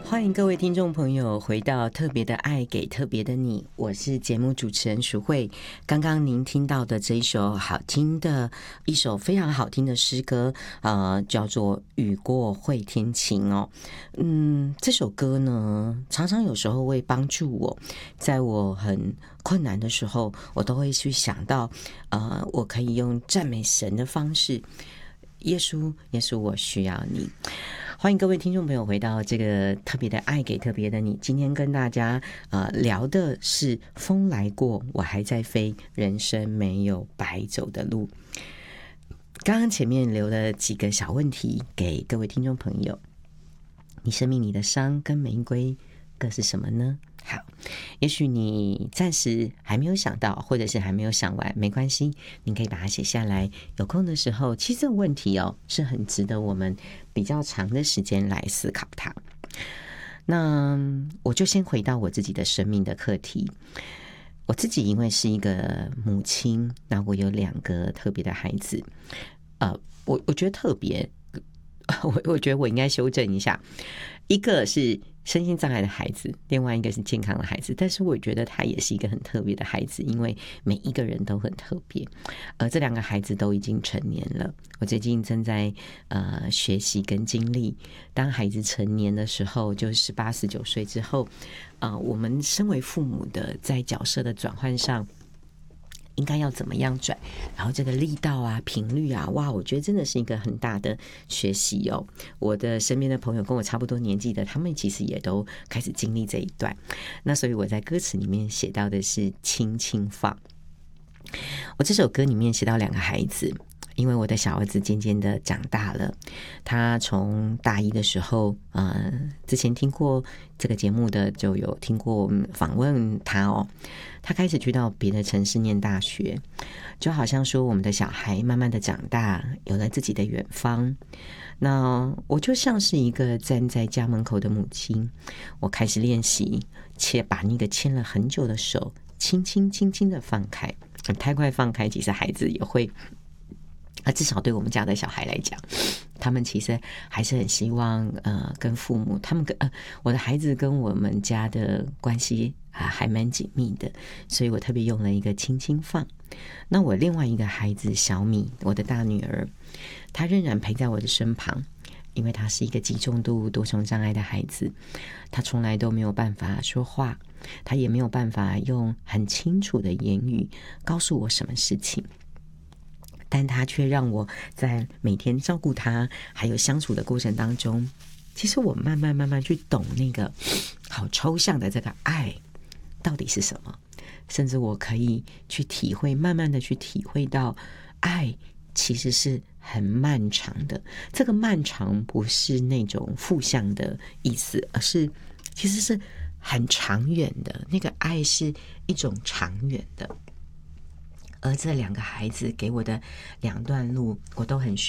欢迎各位听众朋友回到特别的爱给特别的你，我是节目主持人淑慧。刚刚您听到的这一首非常好听的诗歌，叫做雨过会天晴哦。这首歌呢，常常有时候会帮助我，在我很困难的时候，我都会去想到，我可以用赞美神的方式，耶稣，耶稣，我需要你。欢迎各位听众朋友回到这个特别的爱给特别的你。今天跟大家聊的是风来过我还在飞，人生没有白走的路。刚刚前面留了几个小问题给各位听众朋友，你生命里的伤跟玫瑰各是什么呢？好，也许你暂时还没有想到，或者是还没有想完，没关系，你可以把它写下来。有空的时候，其实这个问题是很值得我们比较长的时间来思考它。那我就先回到我自己的生命的课题。我自己因为是一个母亲，那我有2个特别的孩子。我觉得特别，我觉得我应该修正一下，一个是身心障碍的孩子，另外一个是健康的孩子，但是我觉得他也是一个很特别的孩子，因为每一个人都很特别。这2个孩子都已经成年了，我最近正在学习跟经历，当孩子成年的时候，就18、19岁之后，我们身为父母的在角色的转换上应该要怎么样转，然后这个力道啊、频率啊，哇，我觉得真的是一个很大的学习哦。我的身边的朋友跟我差不多年纪的，他们其实也都开始经历这一段。那所以我在歌词里面写到的是轻轻放。我这首歌里面写到2个孩子，因为我的小儿子渐渐的长大了，他从大1的时候，之前听过这个节目的就有听过访问他哦，他开始去到别的城市念大学，就好像说我们的小孩慢慢的长大，有了自己的远方。那我就像是一个站在家门口的母亲，我开始练习把那个牵了很久的手轻轻轻轻的放开，太快放开其实孩子也会，至少对我们家的小孩来讲，他们其实还是很希望跟父母，我的孩子跟我们家的关系还蛮紧密的，所以我特别用了一个轻轻放。那我另外一个孩子小米，我的大女儿，她仍然陪在我的身旁，因为她是一个极重度多重障碍的孩子，她从来都没有办法说话，她也没有办法用很清楚的言语告诉我什么事情，但他却让我在每天照顾他还有相处的过程当中，其实我慢慢去懂那个好抽象的这个爱到底是什么，甚至我可以去体会，慢慢的去体会到爱其实是很漫长的。这个漫长不是那种负向的意思，而是其实是很长远的，那个爱是一种长远的。而这2个孩子给我的2段路，我都很需